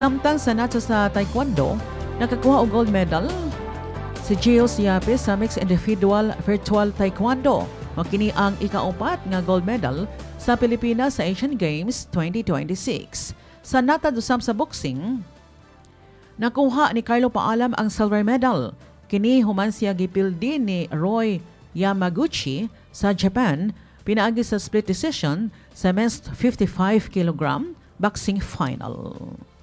Samtang sa natsa sa taekwondo, nakakuha og gold medal si Gio Siape sa mixed individual virtual taekwondo. Kini ang ikaupat nga gold medal sa Pilipinas sa Asian Games 2026. Sa natadusam sa boxing, nakuha ni Carlo Paalam ang silver medal. Kini human siya gipildi ni Roy Yamaguchi sa Japan, pinaagi sa split decision sa men's 55 kg boxing final.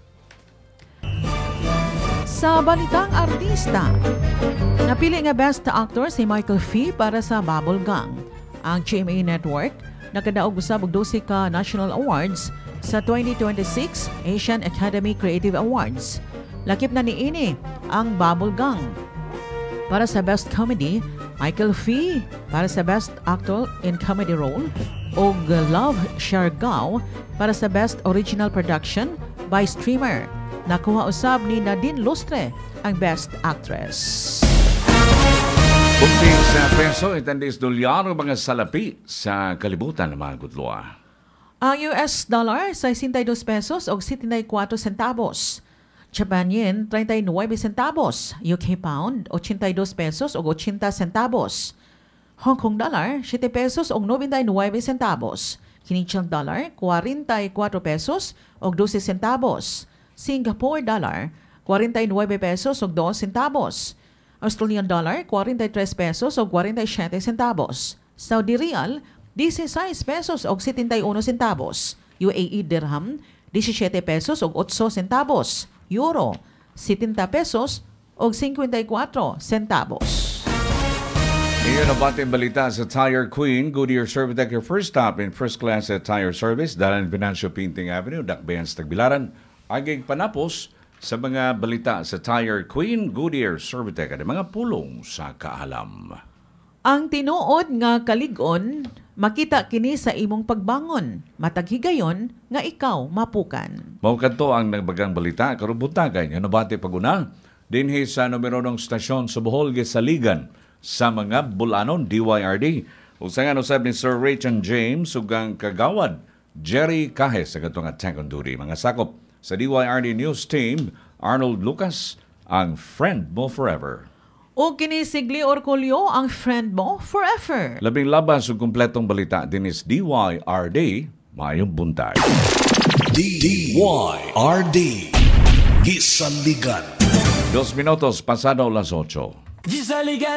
Sa balitang artista, napili nga Best Actor si Michael Fee para sa Bubble Gang. Ang GMA Network nakadaog usab og 12 ka national awards sa 2026 Asian Academy Creative Awards. Lakip na niini ang Bubble Gang. Para sa Best Comedy, Michael Fee para sa Best Actor in Comedy Role ug Love Siargao para sa Best Original Production by Streamer. Nakuha usab ni Nadine Lustre ang Best Actress. Bunting sa peso, itandis dolyar o mga salapi sa kalibutan ng mga gudloa. Ang US dollar, 62 pesos o 74 centavos. Japan yen, 39 centavos. UK pound, 82 pesos o 80 centavos. Hong Kong dollar, 7 pesos o 99 centavos. Canadian dollar, 44 pesos o 12 centavos. Singapore dollar, 49 pesos o 2 centavos. Australian dollar, 43 pesos o 47 centavos. Saudi Riyal, 16 pesos o 71 centavos. UAE dirham, 17 pesos o 8 centavos. Euro, 70 pesos o 54 centavos. Iyon ang bating balita sa Tire Queen. Goodyear Servitec, your first stop in first class at tire service. Dalan Venancio Pinting Avenue, Dakbayan sa Tagbilaran. Aging panapos sa mga balita sa Tire Queen, Goodyear Servitec at mga pulong sa kaalam. Ang tinuod nga kaligon, makita kini sa imong pagbangon. Matag higayon nga ikaw mapukan. Mao kadto ang nagbagang balita karubutagan nga nabati paguna dinhi sa numero ng stasyon sa Bohol Gisaligan sa mga Bulanon DYRD. Usangan usab ni Sir Raychan James ug ang kagawad Jerry Cajes sa katong Tangkon Duri. Mga sakop sa DYRD News Team, Arnold Lucas, ang friend mo forever. O kinisigli Orculio, ang friend mo forever. Labing labas ug kumpletong balita dinis DYRD, mayong buntag. DYRD Gisaligan. 2 minutos pasado las 8. Gisaligan.